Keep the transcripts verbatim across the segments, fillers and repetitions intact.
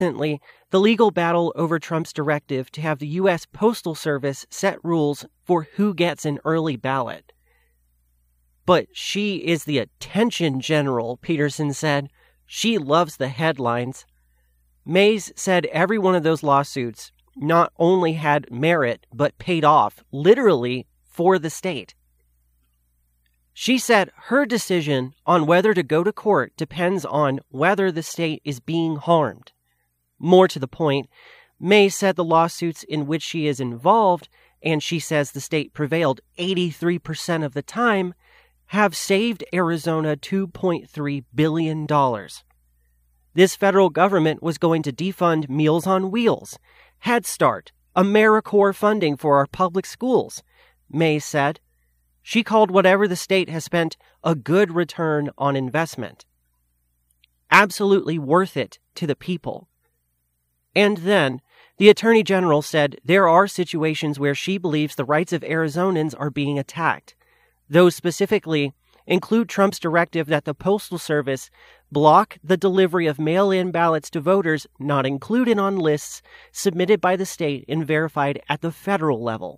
Recently, the legal battle over Trump's directive to have the U S Postal Service set rules for who gets an early ballot. But she is the attention general, Peterson said. She loves the headlines. Mays said every one of those lawsuits not only had merit, but paid off, literally, for the state. She said her decision on whether to go to court depends on whether the state is being harmed. More to the point, Mays said the lawsuits in which she is involved, and she says the state prevailed eighty-three percent of the time, have saved Arizona two point three billion dollars. This federal government was going to defund Meals on Wheels, Head Start, AmeriCorps funding for our public schools, Mays said. She called whatever the state has spent a good return on investment. Absolutely worth it to the people. And then, the Attorney General said there are situations where she believes the rights of Arizonans are being attacked. Those specifically include Trump's directive that the Postal Service block the delivery of mail-in ballots to voters not included on lists submitted by the state and verified at the federal level.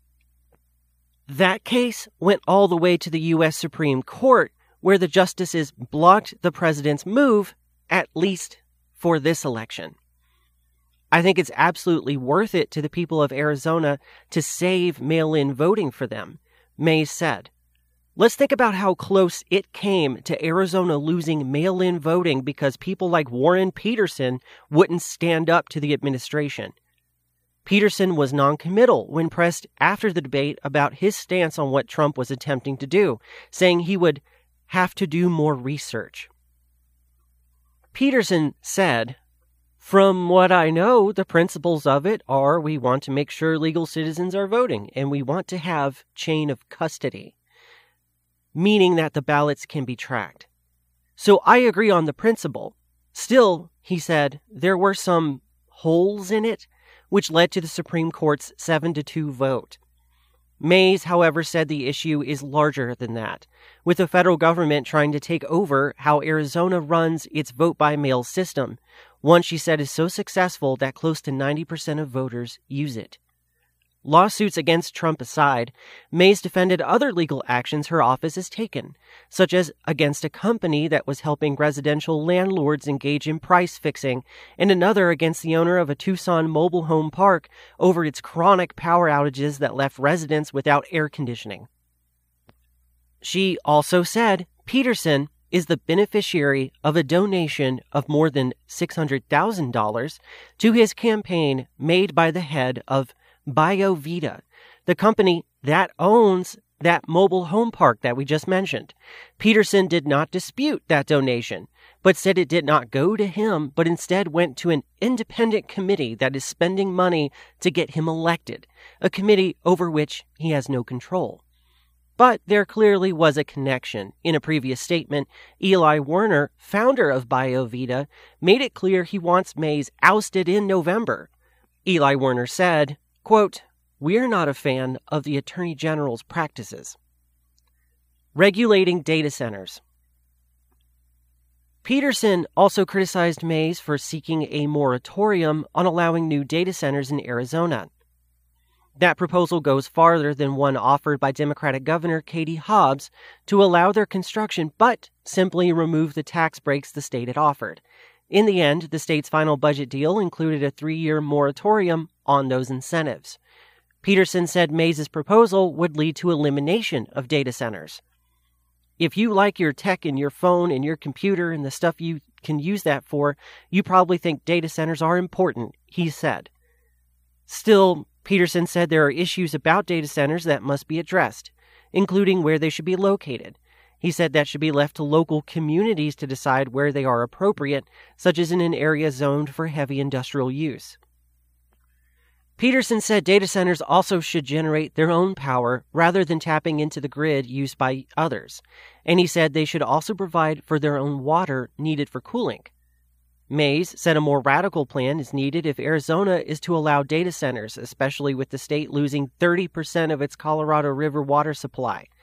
That case went all the way to the U S Supreme Court, where the justices blocked the president's move, at least for this election. I think it's absolutely worth it to the people of Arizona to save mail-in voting for them, Mays said. Let's think about how close it came to Arizona losing mail-in voting because people like Warren Peterson wouldn't stand up to the administration. Peterson was noncommittal when pressed after the debate about his stance on what Trump was attempting to do, saying he would have to do more research. Peterson said, "From what I know, the principles of it are we want to make sure legal citizens are voting, and we want to have chain of custody, meaning that the ballots can be tracked. So I agree on the principle. Still," he said, "there were some holes in it, which led to the Supreme Court's seven to two vote." Mays, however, said the issue is larger than that, with the federal government trying to take over how Arizona runs its vote-by-mail system, one she said is so successful that close to ninety percent of voters use it. Lawsuits against Trump aside, Mays defended other legal actions her office has taken, such as against a company that was helping residential landlords engage in price fixing, and another against the owner of a Tucson mobile home park over its chronic power outages that left residents without air conditioning. She also said Peterson is the beneficiary of a donation of more than six hundred thousand dollars to his campaign made by the head of BioVita, the company that owns that mobile home park that we just mentioned. Peterson did not dispute that donation, but said it did not go to him, but instead went to an independent committee that is spending money to get him elected, a committee over which he has no control. But there clearly was a connection. In a previous statement, Eli Werner, founder of BioVita, made it clear he wants Mays ousted in November. Eli Werner said, quote, "We're not a fan of the Attorney General's practices." Regulating data centers. Peterson also criticized Mays for seeking a moratorium on allowing new data centers in Arizona. That proposal goes farther than one offered by Democratic Governor Katie Hobbs to allow their construction, but simply remove the tax breaks the state had offered. In the end, the state's final budget deal included a three-year moratorium on those incentives. Peterson said Mays' proposal would lead to elimination of data centers. If you like your tech and your phone and your computer and the stuff you can use that for, you probably think data centers are important, he said. Still, Peterson said there are issues about data centers that must be addressed, including where they should be located. He said that should be left to local communities to decide where they are appropriate, such as in an area zoned for heavy industrial use. Peterson said data centers also should generate their own power rather than tapping into the grid used by others, and he said they should also provide for their own water needed for cooling. Mays said a more radical plan is needed if Arizona is to allow data centers, especially with the state losing thirty percent of its Colorado River water supply.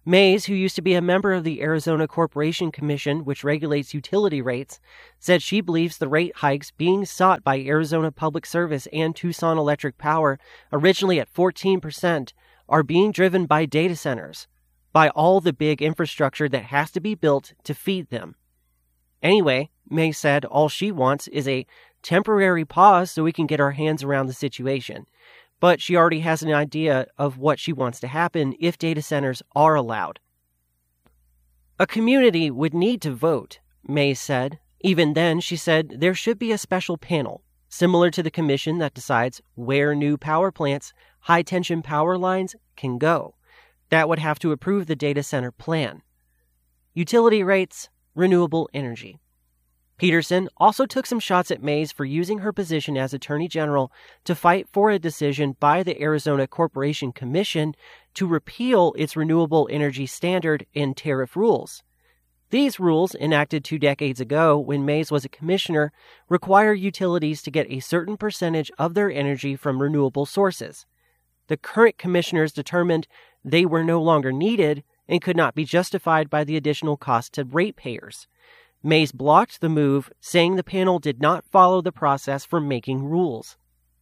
Mays, who used to be a member of the Arizona Corporation Commission, which regulates utility rates, said she believes the rate hikes being sought by Arizona Public Service and Tucson Electric Power, originally at fourteen percent, are being driven by data centers, by all the big infrastructure that has to be built to feed them. Anyway, May said all she wants is a temporary pause so we can get our hands around the situation. But she already has an idea of what she wants to happen if data centers are allowed. A community would need to vote, May said. Even then, she said there should be a special panel, similar to the commission that decides where new power plants, high-tension power lines can go. That would have to approve the data center plan. Utility rates, renewable energy. Peterson also took some shots at Mays for using her position as Attorney General to fight for a decision by the Arizona Corporation Commission to repeal its renewable energy standard and tariff rules. These rules, enacted two decades ago when Mays was a commissioner, require utilities to get a certain percentage of their energy from renewable sources. The current commissioners determined they were no longer needed and could not be justified by the additional cost to ratepayers. Mays blocked the move, saying the panel did not follow the process for making rules.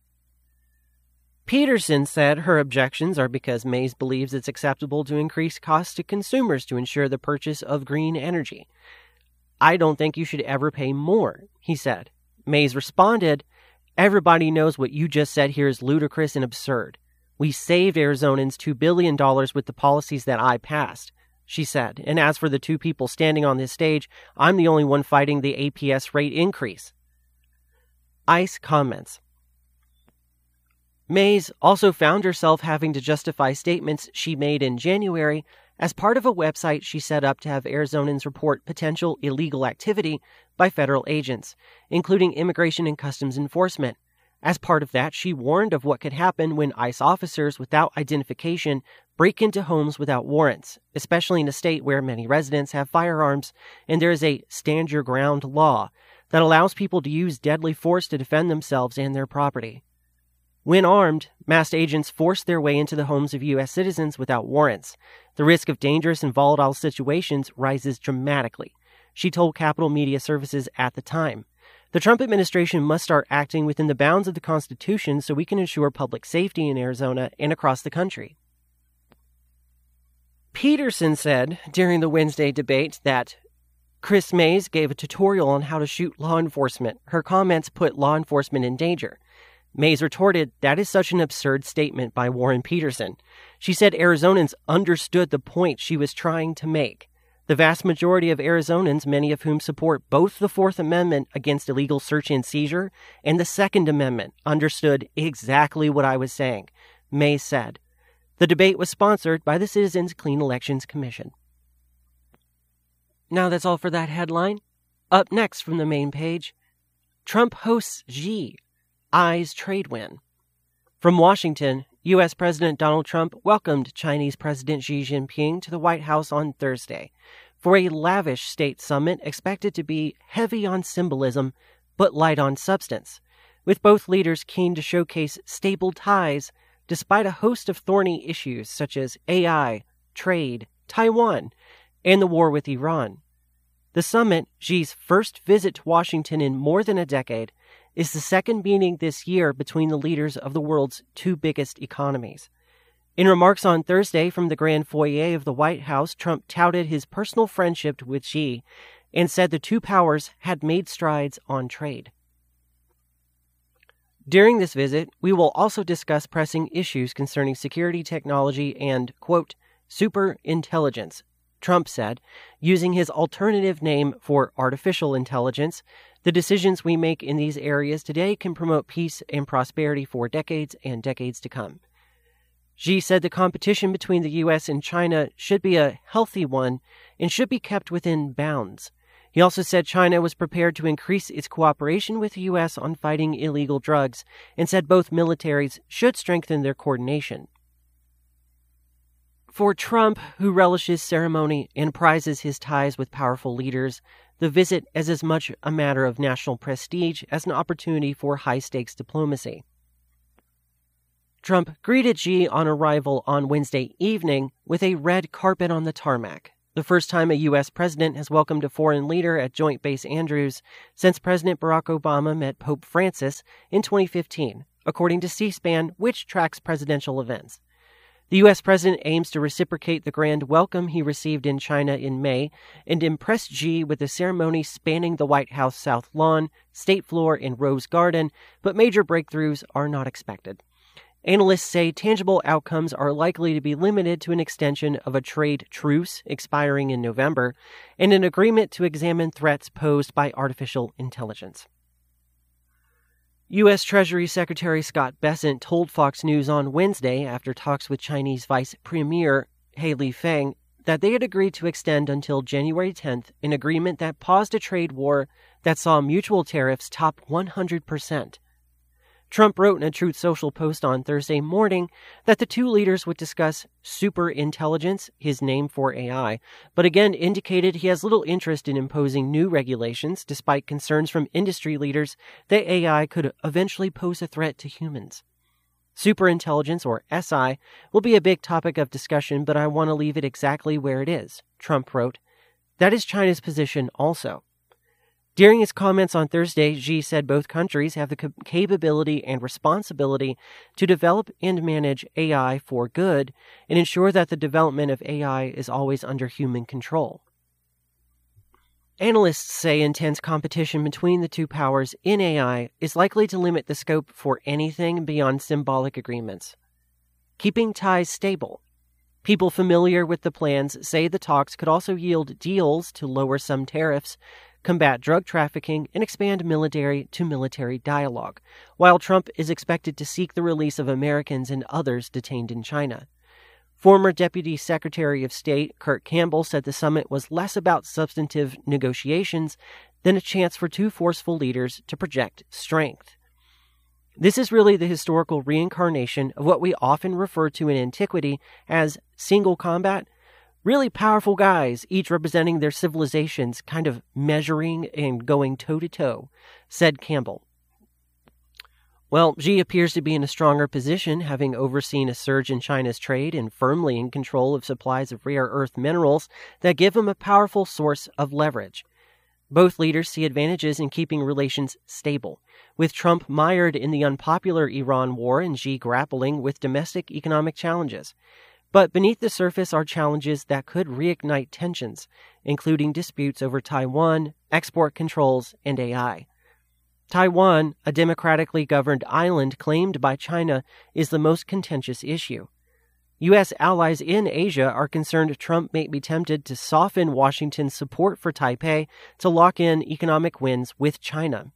Peterson said her objections are because Mays believes it's acceptable to increase costs to consumers to ensure the purchase of green energy. I don't think you should ever pay more, he said. Mays responded, everybody knows what you just said here is ludicrous and absurd. We saved Arizonans two billion dollars with the policies that I passed, she said. And as for the two people standing on this stage, I'm the only one fighting the A P S rate increase. ICE comments. Mays also found herself having to justify statements she made in January as part of a website she set up to have Arizonans report potential illegal activity by federal agents, including Immigration and Customs Enforcement. As part of that, she warned of what could happen when ICE officers without identification break into homes without warrants, especially in a state where many residents have firearms and there is a stand your ground law that allows people to use deadly force to defend themselves and their property. When armed, masked agents force their way into the homes of U S citizens without warrants. The risk of dangerous and volatile situations rises dramatically, she told Capitol Media Services at the time. The Trump administration must start acting within the bounds of the Constitution so we can ensure public safety in Arizona and across the country. Peterson said during the Wednesday debate that Chris Mays gave a tutorial on how to shoot law enforcement. Her comments put law enforcement in danger. Mays retorted, that is such an absurd statement by Warren Peterson. She said Arizonans understood the point she was trying to make. The vast majority of Arizonans, many of whom support both the Fourth Amendment against illegal search and seizure and the Second Amendment, understood exactly what I was saying, Mays said. The debate was sponsored by the Citizens Clean Elections Commission. Now that's all for that headline. Up next from the main page, Trump hosts Xi, eyes trade win. From Washington, U S President Donald Trump welcomed Chinese President Xi Jinping to the White House on Thursday for a lavish state summit expected to be heavy on symbolism but light on substance, with both leaders keen to showcase stable ties despite a host of thorny issues such as A I, trade, Taiwan, and the war with Iran. The summit, Xi's first visit to Washington in more than a decade, is the second meeting this year between the leaders of the world's two biggest economies. In remarks on Thursday from the grand foyer of the White House, Trump touted his personal friendship with Xi and said the two powers had made strides on trade. During this visit, we will also discuss pressing issues concerning security technology and, quote, super intelligence, Trump said, using his alternative name for artificial intelligence. The decisions we make in these areas today can promote peace and prosperity for decades and decades to come. Xi said the competition between the U S and China should be a healthy one and should be kept within bounds. He also said China was prepared to increase its cooperation with the U S on fighting illegal drugs and said both militaries should strengthen their coordination. For Trump, who relishes ceremony and prizes his ties with powerful leaders, the visit is as much a matter of national prestige as an opportunity for high-stakes diplomacy. Trump greeted Xi on arrival on Wednesday evening with a red carpet on the tarmac, the first time a U S president has welcomed a foreign leader at Joint Base Andrews since President Barack Obama met Pope Francis in twenty fifteen, according to C-SPAN, which tracks presidential events. The U S president aims to reciprocate the grand welcome he received in China in May and impressed Xi with a ceremony spanning the White House South Lawn, State Floor, and Rose Garden, but major breakthroughs are not expected. Analysts say tangible outcomes are likely to be limited to an extension of a trade truce expiring in November and an agreement to examine threats posed by artificial intelligence. U S. Treasury Secretary Scott Bessent told Fox News on Wednesday, after talks with Chinese Vice Premier He Lifeng, that they had agreed to extend until January tenth an agreement that paused a trade war that saw mutual tariffs top one hundred percent. Trump wrote in a Truth Social post on Thursday morning that the two leaders would discuss superintelligence, his name for A I, but again indicated he has little interest in imposing new regulations despite concerns from industry leaders that A I could eventually pose a threat to humans. Superintelligence, or S I, will be a big topic of discussion, but I want to leave it exactly where it is, Trump wrote. That is China's position also. During his comments on Thursday, Xi said both countries have the capability and responsibility to develop and manage A I for good and ensure that the development of A I is always under human control. Analysts say intense competition between the two powers in A I is likely to limit the scope for anything beyond symbolic agreements. Keeping ties stable. People familiar with the plans say the talks could also yield deals to lower some tariffs, combat drug trafficking, and expand military-to-military dialogue, while Trump is expected to seek the release of Americans and others detained in China. Former Deputy Secretary of State Kurt Campbell said the summit was less about substantive negotiations than a chance for two forceful leaders to project strength. This is really the historical reincarnation of what we often refer to in antiquity as single combat. Really powerful guys, each representing their civilizations, kind of measuring and going toe-to-toe, said Campbell. Well, Xi appears to be in a stronger position, having overseen a surge in China's trade and firmly in control of supplies of rare earth minerals that give him a powerful source of leverage. Both leaders see advantages in keeping relations stable, with Trump mired in the unpopular Iran war and Xi grappling with domestic economic challenges. But beneath the surface are challenges that could reignite tensions, including disputes over Taiwan, export controls, and A I. Taiwan, a democratically governed island claimed by China, is the most contentious issue. U S allies in Asia are concerned Trump may be tempted to soften Washington's support for Taipei to lock in economic wins with China.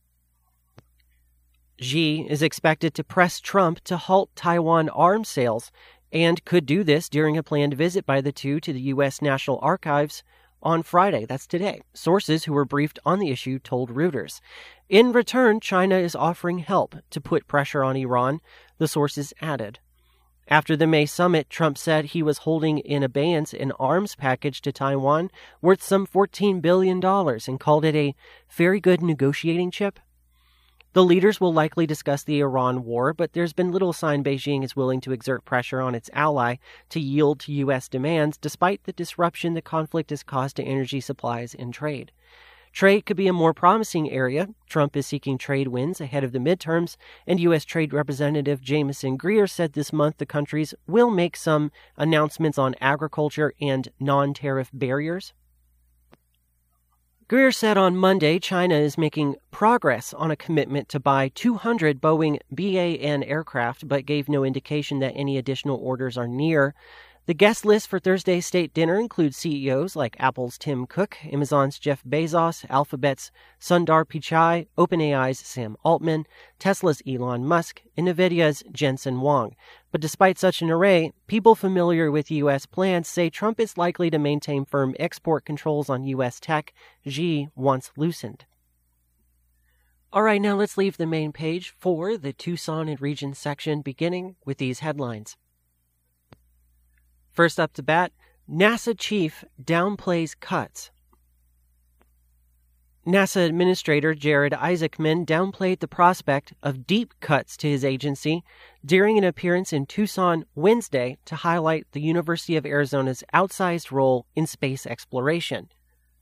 Xi is expected to press Trump to halt Taiwan arms sales, and could do this during a planned visit by the two to the U S National Archives on Friday. That's today. Sources who were briefed on the issue told Reuters. In return, China is offering help to put pressure on Iran, the sources added. After the May summit, Trump said he was holding in abeyance an arms package to Taiwan worth some fourteen billion dollars and called it a very good negotiating chip. The leaders will likely discuss the Iran war, but there's been little sign Beijing is willing to exert pressure on its ally to yield to U S demands, despite the disruption the conflict has caused to energy supplies and trade. Trade could be a more promising area. Trump is seeking trade wins ahead of the midterms, and U S. Trade Representative Jamieson Greer said this month the countries will make some announcements on agriculture and non-tariff barriers. Greer said on Monday China is making progress on a commitment to buy two hundred Boeing B A N aircraft, but gave no indication that any additional orders are near. The guest list for Thursday's state dinner includes C E Os like Apple's Tim Cook, Amazon's Jeff Bezos, Alphabet's Sundar Pichai, OpenAI's Sam Altman, Tesla's Elon Musk, and NVIDIA's Jensen Huang. But despite such an array, people familiar with U S plans say Trump is likely to maintain firm export controls on U S tech Xi wants loosened. All right, now let's leave the main page for the Tucson and Region section, beginning with these headlines. First up to bat, NASA chief downplays cuts. NASA Administrator Jared Isaacman downplayed the prospect of deep cuts to his agency during an appearance in Tucson Wednesday to highlight the University of Arizona's outsized role in space exploration.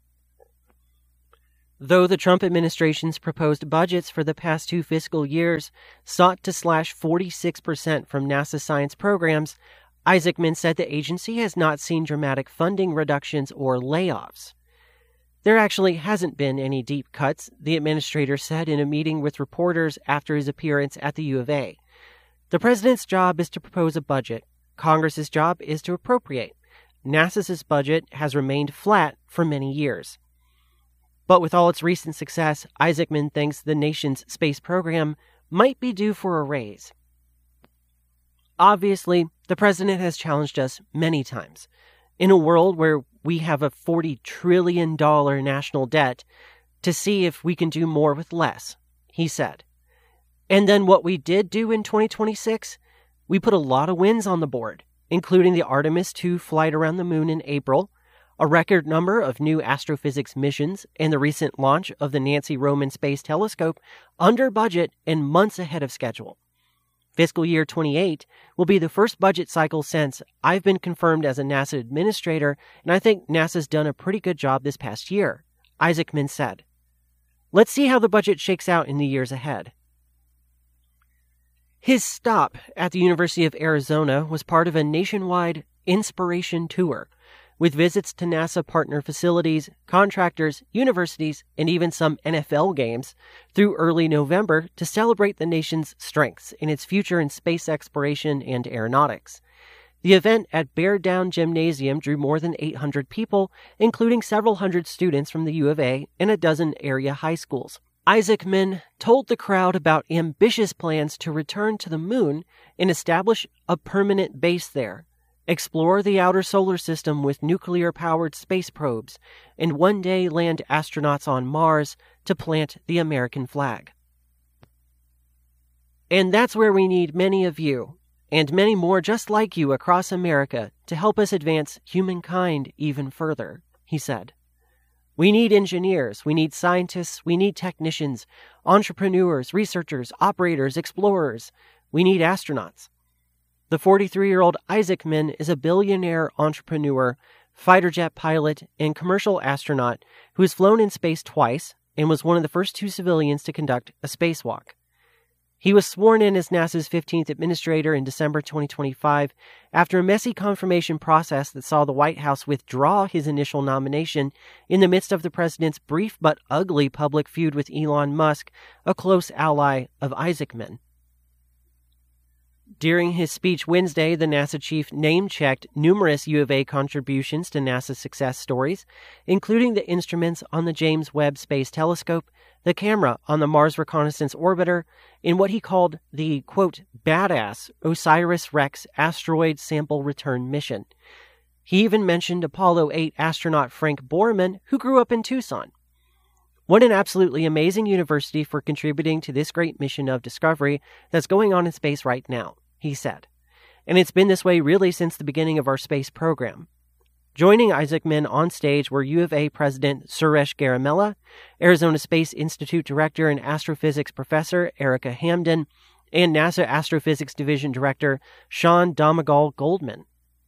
Though the Trump administration's proposed budgets for the past two fiscal years sought to slash forty-six percent from NASA science programs, Isaacman said the agency has not seen dramatic funding reductions or layoffs. There actually hasn't been any deep cuts, the administrator said in a meeting with reporters after his appearance at the U of A. The president's job is to propose a budget. Congress's job is to appropriate. NASA's budget has remained flat for many years. But with all its recent success, Isaacman thinks the nation's space program might be due for a raise. Obviously, the president has challenged us many times. In a world where we have a forty trillion dollars national debt, to see if we can do more with less, he said. And then what we did do in twenty twenty-six, we put a lot of wins on the board, including the Artemis two flight around the moon in April, a record number of new astrophysics missions, and the recent launch of the Nancy Roman Space Telescope under budget and months ahead of schedule. Fiscal year twenty-eight will be the first budget cycle since I've been confirmed as a NASA administrator, and I think NASA's done a pretty good job this past year, Isaacman said. Let's see how the budget shakes out in the years ahead. His stop at the University of Arizona was part of a nationwide inspiration tour, with visits to NASA partner facilities, contractors, universities, and even some N F L games through early November to celebrate the nation's strengths in its future in space exploration and aeronautics. The event at Bear Down Gymnasium drew more than eight hundred people, including several hundred students from the U of A and a dozen area high schools. Isaacman told the crowd about ambitious plans to return to the moon and establish a permanent base there, explore the outer solar system with nuclear-powered space probes, and one day land astronauts on Mars to plant the American flag. And that's where we need many of you, and many more just like you across America, to help us advance humankind even further, he said. We need engineers, we need scientists, we need technicians, entrepreneurs, researchers, operators, explorers. We need astronauts. The forty-three-year-old Isaacman is a billionaire entrepreneur, fighter jet pilot, and commercial astronaut who has flown in space twice and was one of the first two civilians to conduct a spacewalk. He was sworn in as NASA's fifteenth administrator in December twenty twenty-five after a messy confirmation process that saw the White House withdraw his initial nomination in the midst of the president's brief but ugly public feud with Elon Musk, a close ally of Isaacman. During his speech Wednesday, the NASA chief name-checked numerous U of A contributions to NASA's success stories, including the instruments on the James Webb Space Telescope, the camera on the Mars Reconnaissance Orbiter, and what he called the, quote, badass OSIRIS-REx asteroid sample return mission. He even mentioned Apollo eight astronaut Frank Borman, who grew up in Tucson. What an absolutely amazing university for contributing to this great mission of discovery that's going on in space right now, he said. And it's been this way really since the beginning of our space program. Joining Isaacman on stage were U of A President Suresh Garamella, Arizona Space Institute Director and Astrophysics Professor Erica Hamden, and NASA Astrophysics Division Director Sean Domagal Goldman.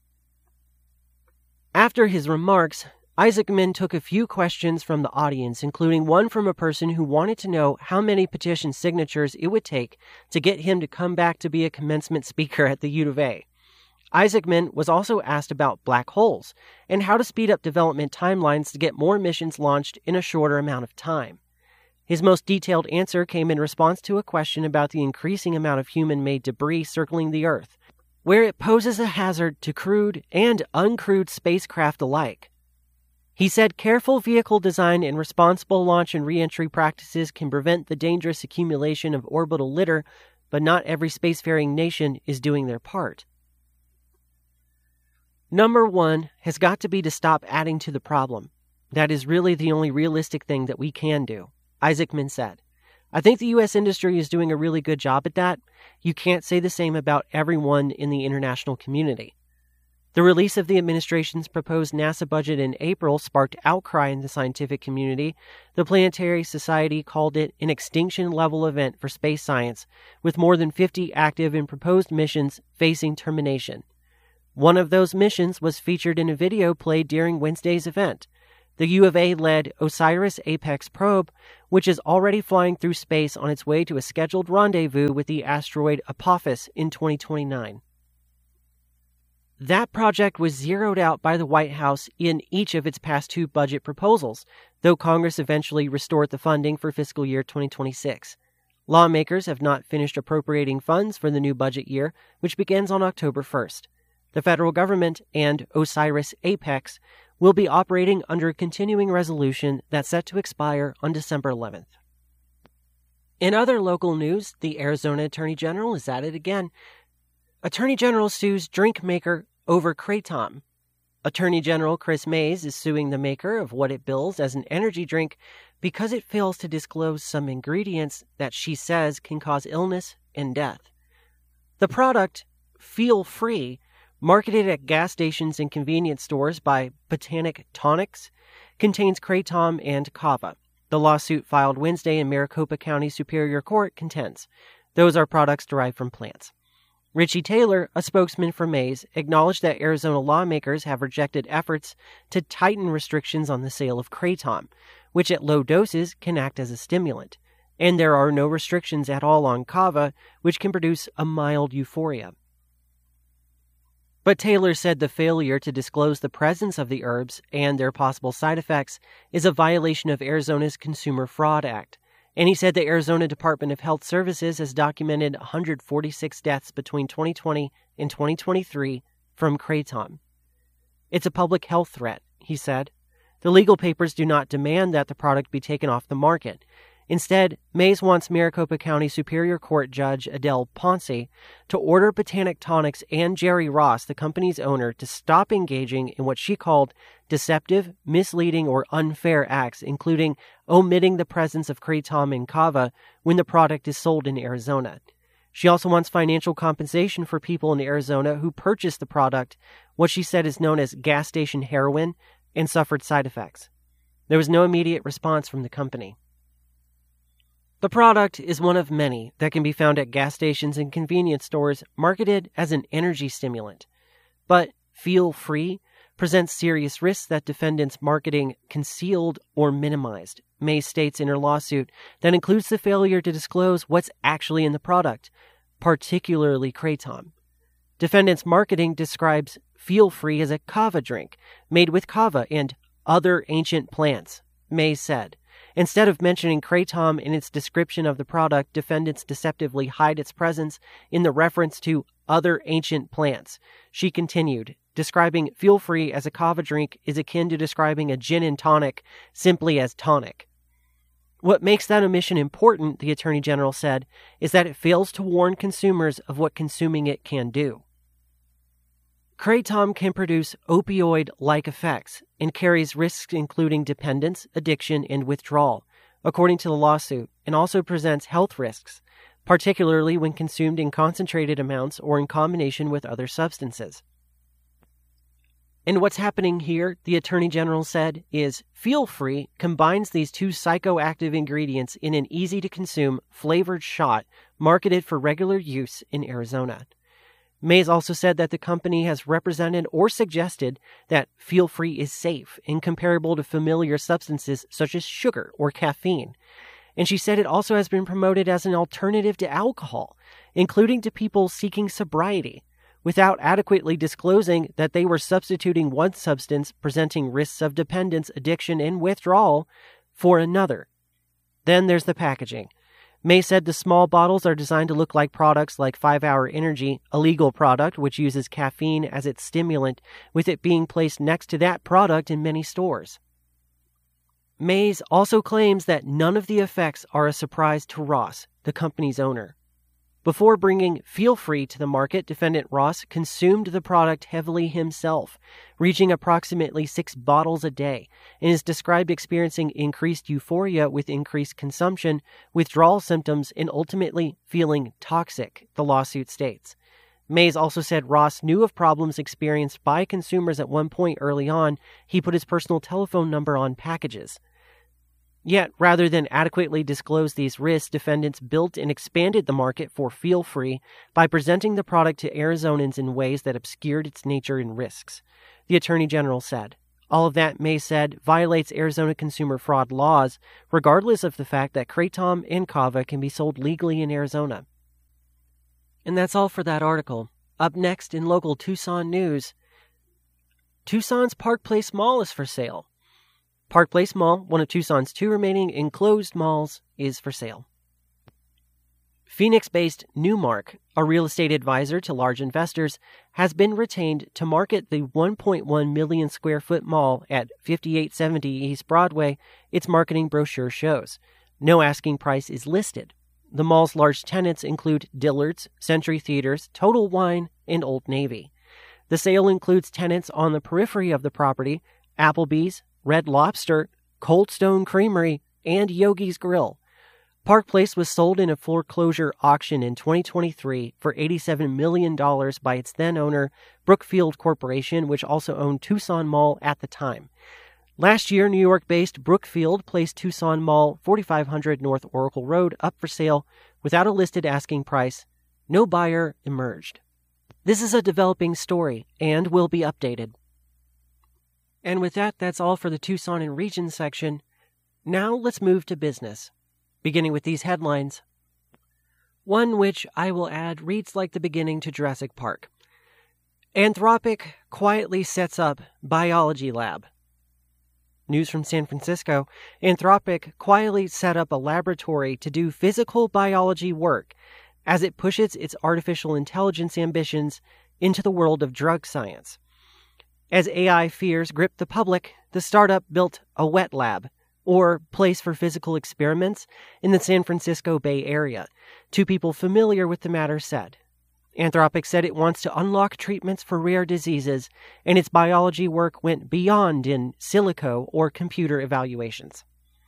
After his remarks, Isaacman took a few questions from the audience, including one from a person who wanted to know how many petition signatures it would take to get him to come back to be a commencement speaker at the U of A. Isaacman was also asked about black holes and how to speed up development timelines to get more missions launched in a shorter amount of time. His most detailed answer came in response to a question about the increasing amount of human-made debris circling the Earth, where it poses a hazard to crewed and uncrewed spacecraft alike. He said careful vehicle design and responsible launch and re-entry practices can prevent the dangerous accumulation of orbital litter, but not every spacefaring nation is doing their part. Number one has got to be to stop adding to the problem. That is really the only realistic thing that we can do, Isaacman said. I think the U S industry is doing a really good job at that. You can't say the same about everyone in the international community. The release of the administration's proposed NASA budget in April sparked outcry in the scientific community. The Planetary Society called it an extinction-level event for space science, with more than fifty active and proposed missions facing termination. One of those missions was featured in a video played during Wednesday's event. The U of A-led OSIRIS-APEX probe, which is already flying through space on its way to a scheduled rendezvous with the asteroid Apophis in twenty twenty-nine. That project was zeroed out by the White House in each of its past two budget proposals, though Congress eventually restored the funding for fiscal year twenty twenty-six. Lawmakers have not finished appropriating funds for the new budget year, which begins on October first. The federal government and OSIRIS-APEX will be operating under a continuing resolution that's set to expire on December eleventh. In other local news, the Arizona Attorney General is at it again. Attorney General sues drink maker over Kratom. Attorney General Kris Mayes is suing the maker of what it bills as an energy drink because it fails to disclose some ingredients that she says can cause illness and death. The product, Feel Free, marketed at gas stations and convenience stores by Botanic Tonics, contains kratom and kava. The lawsuit filed Wednesday in Maricopa County Superior Court contends those are products derived from plants. Richie Taylor, a spokesman for Mayes, acknowledged that Arizona lawmakers have rejected efforts to tighten restrictions on the sale of kratom, which at low doses can act as a stimulant, and there are no restrictions at all on kava, which can produce a mild euphoria. But Taylor said the failure to disclose the presence of the herbs and their possible side effects is a violation of Arizona's Consumer Fraud Act. And he said the Arizona Department of Health Services has documented one hundred forty-six deaths between twenty twenty and twenty twenty-three from kratom. It's a public health threat, he said. The legal papers do not demand that the product be taken off the market. Instead, Mayes wants Maricopa County Superior Court Judge Adele Ponce to order Botanic Tonics and Jerry Ross, the company's owner, to stop engaging in what she called deceptive, misleading, or unfair acts, including omitting the presence of kratom and kava when the product is sold in Arizona. She also wants financial compensation for people in Arizona who purchased the product, what she said is known as gas station heroin, and suffered side effects. There was no immediate response from the company. The product is one of many that can be found at gas stations and convenience stores marketed as an energy stimulant. But Feel Free presents serious risks that defendants' marketing concealed or minimized. Mayes states in her lawsuit that includes the failure to disclose what's actually in the product, particularly kratom. Defendants' marketing describes Feel Free as a kava drink made with kava and other ancient plants, Mayes said. Instead of mentioning kratom in its description of the product, defendants deceptively hide its presence in the reference to other ancient plants. She continued, describing Feel Free as a kava drink is akin to describing a gin and tonic simply as tonic. What makes that omission important, the Attorney General said, is that it fails to warn consumers of what consuming it can do. Kratom can produce opioid-like effects and carries risks including dependence, addiction, and withdrawal, according to the lawsuit, and also presents health risks, particularly when consumed in concentrated amounts or in combination with other substances. And what's happening here, the Attorney General said, is Feel Free combines these two psychoactive ingredients in an easy-to-consume, flavored shot marketed for regular use in Arizona. Mayes also said that the company has represented or suggested that Feel Free is safe and comparable to familiar substances such as sugar or caffeine. And she said it also has been promoted as an alternative to alcohol, including to people seeking sobriety, without adequately disclosing that they were substituting one substance presenting risks of dependence, addiction, and withdrawal for another. Then there's the packaging. Mayes said the small bottles are designed to look like products like five hour Energy, a legal product which uses caffeine as its stimulant, with it being placed next to that product in many stores. Mayes also claims that none of the effects are a surprise to Ross, the company's owner. Before bringing Feel Free to the market, defendant Ross consumed the product heavily himself, reaching approximately six bottles a day, and is described experiencing increased euphoria with increased consumption, withdrawal symptoms, and ultimately feeling toxic, the lawsuit states. Mays also said Ross knew of problems experienced by consumers at one point early on. He put his personal telephone number on packages. Yet, rather than adequately disclose these risks, defendants built and expanded the market for Feel Free by presenting the product to Arizonans in ways that obscured its nature and risks, the Attorney General said. All of that, Mays said, violates Arizona consumer fraud laws, regardless of the fact that Kratom and Kava can be sold legally in Arizona. And that's all for that article. Up next in local Tucson news, Tucson's Park Place Mall is for sale. Park Place Mall, one of Tucson's two remaining enclosed malls, is for sale. Phoenix-based Newmark, a real estate advisor to large investors, has been retained to market the one point one million square foot mall at fifty-eight seventy East Broadway. Its marketing brochure shows. No asking price is listed. The mall's large tenants include Dillard's, Century Theaters, Total Wine, and Old Navy. The sale includes tenants on the periphery of the property: Applebee's, Red Lobster, Cold Stone Creamery, and Yogi's Grill. Park Place was sold in a foreclosure auction in twenty twenty-three for eighty-seven million dollars by its then-owner, Brookfield Corporation, which also owned Tucson Mall at the time. Last year, New York-based Brookfield placed Tucson Mall, forty-five hundred North Oracle Road, up for sale without a listed asking price. No buyer emerged. This is a developing story and will be updated. And with that, that's all for the Tucson and Region section. Now let's move to business, beginning with these headlines. One which, I will add, reads like the beginning to Jurassic Park. Anthropic quietly sets up biology lab. News from San Francisco. Anthropic quietly set up a laboratory to do physical biology work as it pushes its artificial intelligence ambitions into the world of drug science. As A I fears grip the public, the startup built a wet lab, or place for physical experiments, in the San Francisco Bay Area. Two people familiar with the matter said. Anthropic said it wants to unlock treatments for rare diseases, and its biology work went beyond in silico or computer evaluations.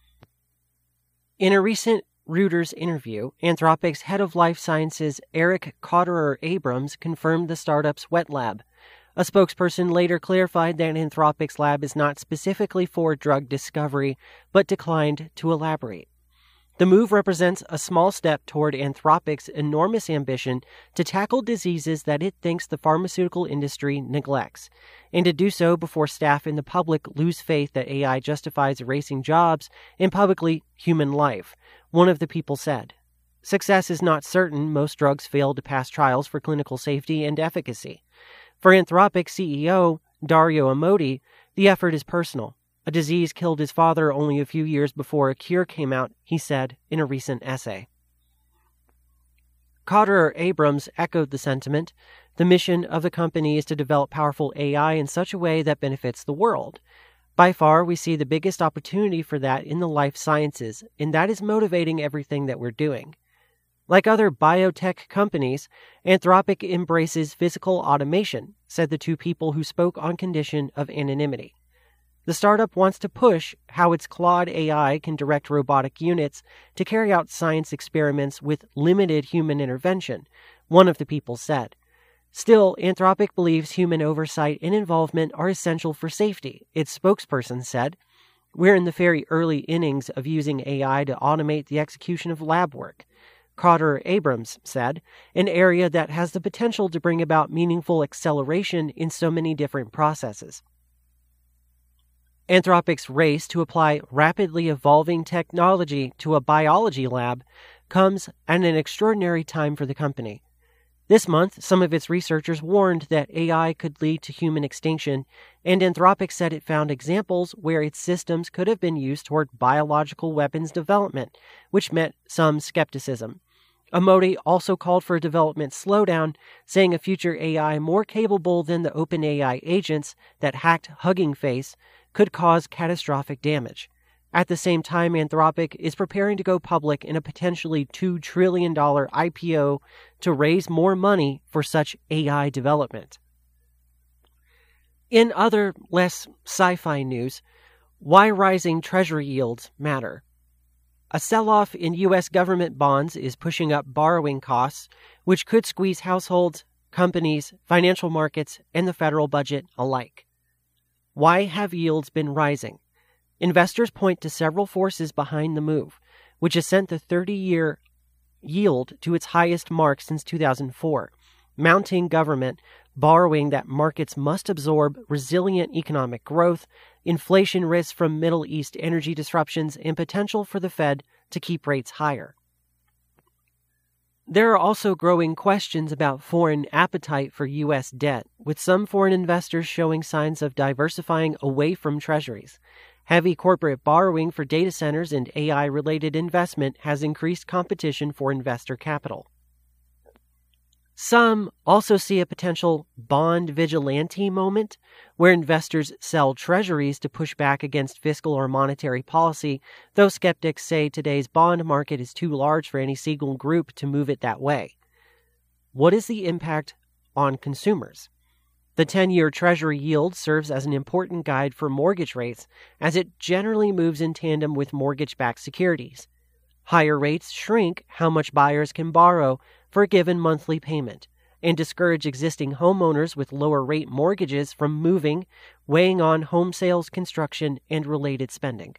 In a recent Reuters interview, Anthropic's head of life sciences, Eric Cotterer-Abrams, confirmed the startup's wet lab. A spokesperson later clarified that Anthropic's lab is not specifically for drug discovery, but declined to elaborate. The move represents a small step toward Anthropic's enormous ambition to tackle diseases that it thinks the pharmaceutical industry neglects, and to do so before staff and the public lose faith that A I justifies erasing jobs and publicly human life, one of the people said. Success is not certain. Most drugs fail to pass trials for clinical safety and efficacy. For Anthropic C E O Dario Amodei, the effort is personal. A disease killed his father only a few years before a cure came out, he said in a recent essay. Cotterer-Abrams echoed the sentiment. The mission of the company is to develop powerful A I in such a way that benefits the world. By far, we see the biggest opportunity for that in the life sciences, and that is motivating everything that we're doing. Like other biotech companies, Anthropic embraces physical automation, said the two people who spoke on condition of anonymity. The startup wants to push how its Claude A I can direct robotic units to carry out science experiments with limited human intervention, one of the people said. Still, Anthropic believes human oversight and involvement are essential for safety, its spokesperson said. We're in the very early innings of using A I to automate the execution of lab work, Cotterer-Abrams said, an area that has the potential to bring about meaningful acceleration in so many different processes. Anthropic's race to apply rapidly evolving technology to a biology lab comes at an extraordinary time for the company. This month, some of its researchers warned that A I could lead to human extinction, and Anthropic said it found examples where its systems could have been used toward biological weapons development, which met some skepticism. Amodei also called for a development slowdown, saying a future A I more capable than the OpenAI agents that hacked Hugging Face could cause catastrophic damage. At the same time, Anthropic is preparing to go public in a potentially two trillion dollars I P O to raise more money for such A I development. In other, less sci-fi news, why rising Treasury yields matter. A sell-off in U S government bonds is pushing up borrowing costs, which could squeeze households companies, financial markets, and the federal budget alike. Why have yields been rising? Investors point to several forces behind the move, which has sent the thirty-year yield to its highest mark since two thousand four, mounting government borrowing that markets must absorb resilient economic growth, inflation risks from Middle East energy disruptions, and potential for the Fed to keep rates higher. There are also growing questions about foreign appetite for U S debt, with some foreign investors showing signs of diversifying away from treasuries. Heavy corporate borrowing for data centers and A I-related investment has increased competition for investor capital. Some also see a potential bond vigilante moment, where investors sell treasuries to push back against fiscal or monetary policy, though skeptics say today's bond market is too large for any single group to move it that way. What is the impact on consumers? The ten-year Treasury yield serves as an important guide for mortgage rates, as it generally moves in tandem with mortgage-backed securities. Higher rates shrink how much buyers can borrow for a given monthly payment and discourage existing homeowners with lower-rate mortgages from moving, weighing on home sales, construction, and related spending.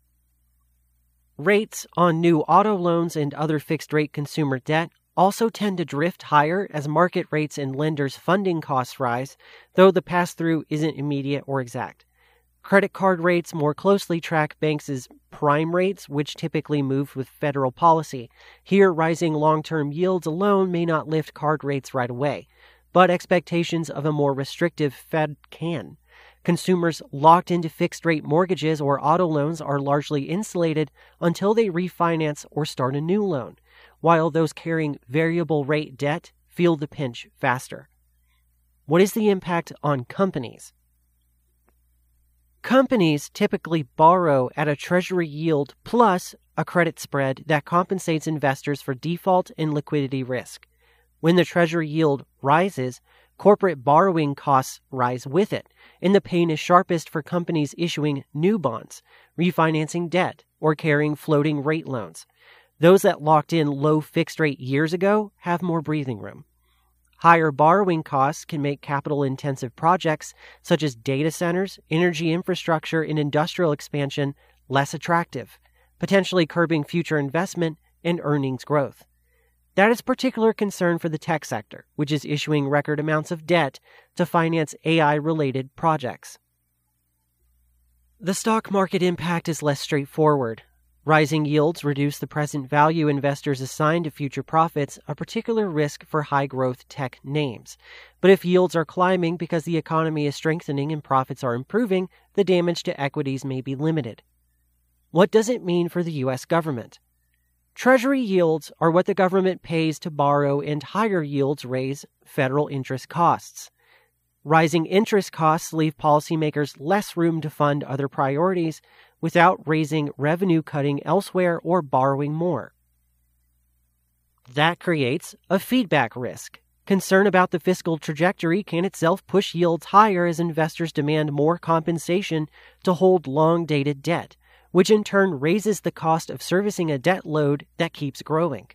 Rates on new auto loans and other fixed-rate consumer debt also tend to drift higher as market rates and lenders' funding costs rise, though the pass-through isn't immediate or exact. Credit card rates more closely track banks' prime rates, which typically move with federal policy. Here, rising long-term yields alone may not lift card rates right away, but expectations of a more restrictive Fed can. Consumers locked into fixed-rate mortgages or auto loans are largely insulated until they refinance or start a new loan, while those carrying variable-rate debt feel the pinch faster. What is the impact on companies? Companies typically borrow at a treasury yield plus a credit spread that compensates investors for default and liquidity risk. When the treasury yield rises, corporate borrowing costs rise with it, and the pain is sharpest for companies issuing new bonds, refinancing debt, or carrying floating rate loans. Those that locked in low fixed rate years ago have more breathing room. Higher borrowing costs can make capital-intensive projects such as data centers, energy infrastructure, and industrial expansion less attractive, potentially curbing future investment and earnings growth. That is particular concern for the tech sector, which is issuing record amounts of debt to finance A I-related projects. The stock market impact is less straightforward. Rising yields reduce the present value investors assign to future profits, a particular risk for high-growth tech names. But if yields are climbing because the economy is strengthening and profits are improving, the damage to equities may be limited. What does it mean for the U S government? Treasury yields are what the government pays to borrow, and higher yields raise federal interest costs. Rising interest costs leave policymakers less room to fund other priorities without raising revenue cutting elsewhere or borrowing more. That creates a feedback risk. Concern about the fiscal trajectory can itself push yields higher as investors demand more compensation to hold long-dated debt, which in turn raises the cost of servicing a debt load that keeps growing.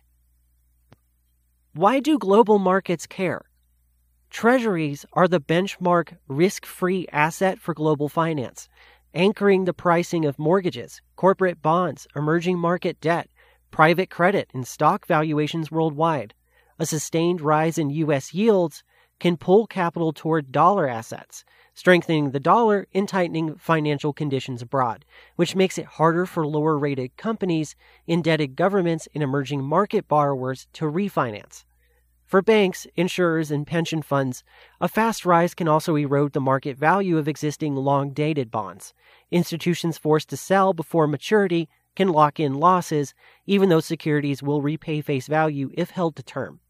Why do global markets care? Treasuries are the benchmark risk-free asset for global finance, anchoring the pricing of mortgages, corporate bonds, emerging market debt, private credit, and stock valuations worldwide. A sustained rise in U S yields can pull capital toward dollar assets, strengthening the dollar and tightening financial conditions abroad, which makes it harder for lower-rated companies, indebted governments, and emerging market borrowers to refinance. For banks, insurers, and pension funds, a fast rise can also erode the market value of existing long-dated bonds. Institutions forced to sell before maturity can lock in losses, even though securities will repay face value if held to term.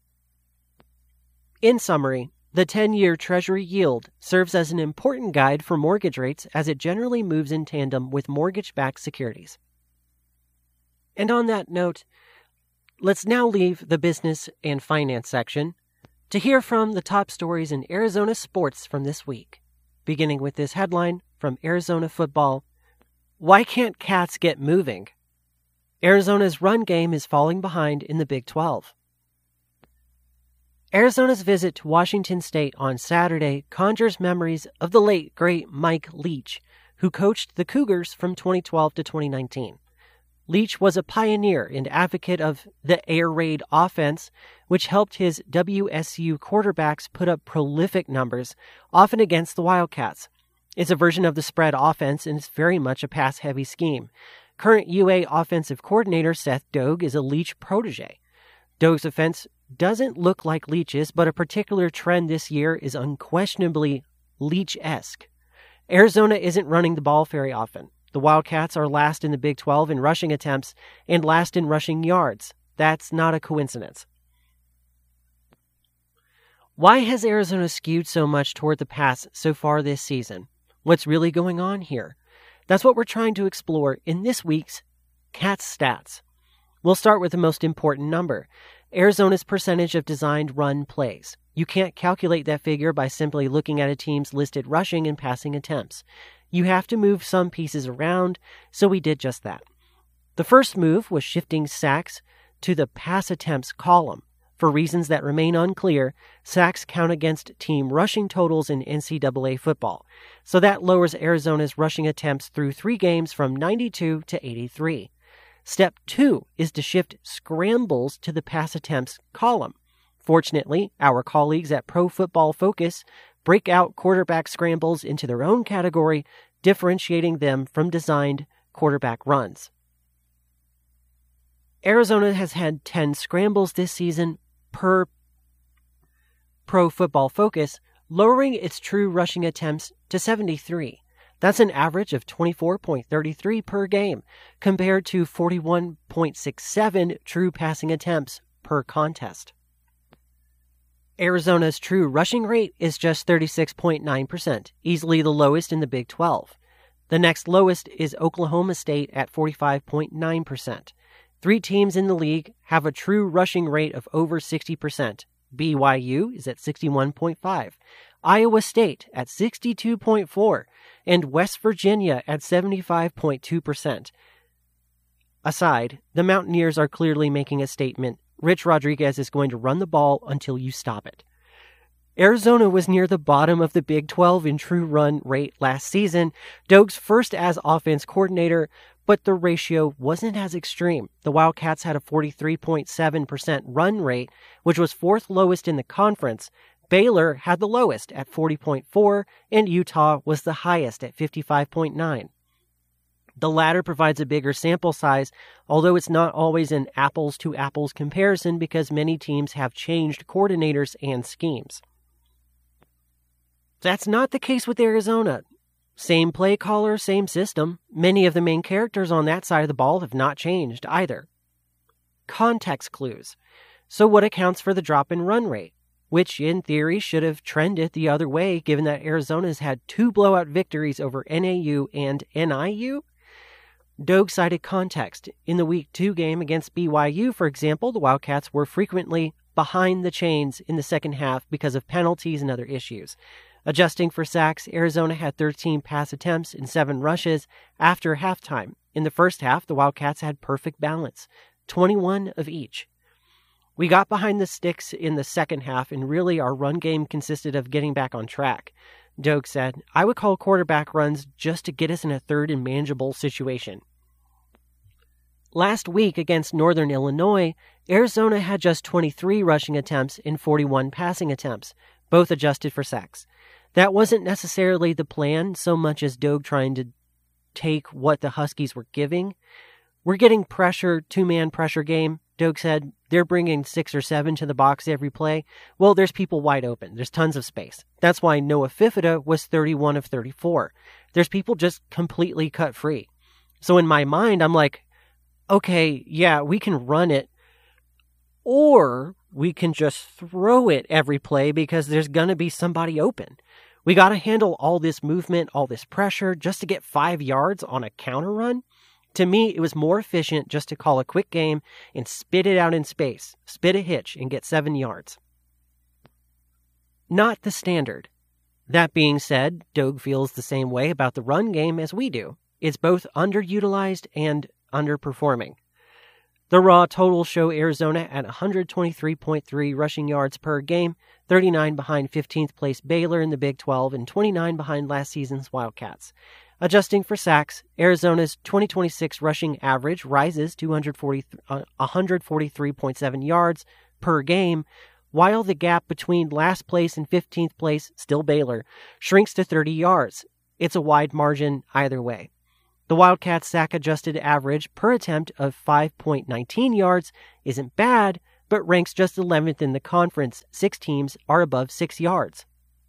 In summary, the ten-year Treasury yield serves as an important guide for mortgage rates as it generally moves in tandem with mortgage-backed securities. And on that note, let's now leave the business and finance section to hear from the top stories in Arizona sports from this week, beginning with this headline from Arizona football: Why can't Cats get moving? Arizona's run game is falling behind in the Big twelve. Arizona's visit to Washington State on Saturday conjures memories of the late, great Mike Leach, who coached the Cougars from twenty twelve to twenty nineteen. Leach was a pioneer and advocate of the air raid offense, which helped his W S U quarterbacks put up prolific numbers, often against the Wildcats. It's a version of the spread offense, and it's very much a pass-heavy scheme. Current U A offensive coordinator Seth Doeg is a Leach protege. Doeg's offense doesn't look like Leach's, but a particular trend this year is unquestionably Leach-esque. Arizona isn't running the ball very often. The Wildcats are last in the Big twelve in rushing attempts and last in rushing yards. That's not a coincidence. Why has Arizona skewed so much toward the pass so far this season? What's really going on here? That's what we're trying to explore in this week's Cats Stats. We'll start with the most important number, Arizona's percentage of designed run plays. You can't calculate that figure by simply looking at a team's listed rushing and passing attempts. You have to move some pieces around, so we did just that. The first move was shifting sacks to the pass attempts column. For reasons that remain unclear, sacks count against team rushing totals in N C double A football, so that lowers Arizona's rushing attempts through three games from ninety-two to eighty-three. Step two is to shift scrambles to the pass attempts column. Fortunately, our colleagues at Pro Football Focus break out quarterback scrambles into their own category, differentiating them from designed quarterback runs. Arizona has had ten scrambles this season per Pro Football Focus, lowering its true rushing attempts to seventy-three. That's an average of twenty-four point three three per game, compared to forty-one point six seven true passing attempts per contest. Arizona's true rushing rate is just thirty-six point nine percent, easily the lowest in the Big twelve. The next lowest is Oklahoma State at forty-five point nine percent. Three teams in the league have a true rushing rate of over sixty percent. B Y U is at sixty-one point five, Iowa State at sixty-two point four, and West Virginia at seventy-five point two percent. Aside, the Mountaineers are clearly making a statement. Rich Rodriguez is going to run the ball until you stop it. Arizona was near the bottom of the Big twelve in true run rate last season, Doeg's first as offense coordinator, but the ratio wasn't as extreme. The Wildcats had a forty-three point seven percent run rate, which was fourth lowest in the conference. Baylor had the lowest at forty point four, and Utah was the highest at fifty-five point nine. The latter provides a bigger sample size, although it's not always an apples-to-apples comparison because many teams have changed coordinators and schemes. That's not the case with Arizona. Same play caller, same system. Many of the main characters on that side of the ball have not changed either. Context clues. So what accounts for the drop in run rate? Which in theory should have trended the other way given that Arizona's had two blowout victories over N A U and N I U? Doeg cited context. In the Week two game against B Y U, for example, the Wildcats were frequently behind the chains in the second half because of penalties and other issues. Adjusting for sacks, Arizona had thirteen pass attempts and seven rushes after halftime. In the first half, the Wildcats had perfect balance, twenty-one of each. We got behind the sticks in the second half, and really our run game consisted of getting back on track. Doeg said, I would call quarterback runs just to get us in a third and manageable situation. Last week against Northern Illinois, Arizona had just twenty-three rushing attempts and forty-one passing attempts, both adjusted for sacks. That wasn't necessarily the plan so much as Doeg trying to take what the Huskies were giving. We're getting pressure, two-man pressure game. Doeg said they're bringing six or seven to the box every play. Well, there's people wide open. There's tons of space. That's why Noah Fifita was thirty-one of thirty-four. There's people just completely cut free. So in my mind, I'm like, okay, yeah, we can run it, or we can just throw it every play because there's going to be somebody open. We got to handle all this movement, all this pressure just to get five yards on a counter run. To me, it was more efficient just to call a quick game and spit it out in space, spit a hitch, and get seven yards. Not the standard. That being said, Doeg feels the same way about the run game as we do. It's both underutilized and underperforming. The raw totals show Arizona at one hundred twenty-three point three rushing yards per game, thirty-nine behind fifteenth place Baylor in the Big twelve, and twenty-nine behind last season's Wildcats. Adjusting for sacks, Arizona's twenty twenty-six rushing average rises to one hundred forty-three point seven yards per game, while the gap between last place and fifteenth place, still Baylor, shrinks to thirty yards. It's a wide margin either way. The Wildcats' sack-adjusted average per attempt of five point one nine yards isn't bad, but ranks just eleventh in the conference. Six teams are above six yards.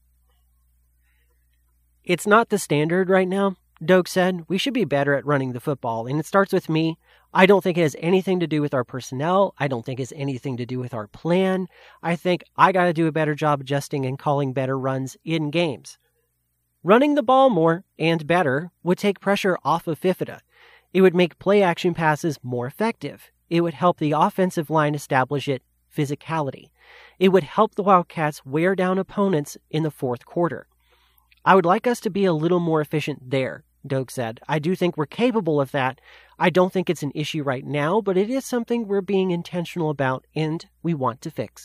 It's not the standard right now, Doak said. We should be better at running the football, and it starts with me. I don't think it has anything to do with our personnel. I don't think it has anything to do with our plan. I think I got to do a better job adjusting and calling better runs in games. Running the ball more and better would take pressure off of Fifita. It would make play-action passes more effective. It would help the offensive line establish its physicality. It would help the Wildcats wear down opponents in the fourth quarter. I would like us to be a little more efficient there, Doak said. I do think we're capable of that. I don't think it's an issue right now, but it is something we're being intentional about and we want to fix.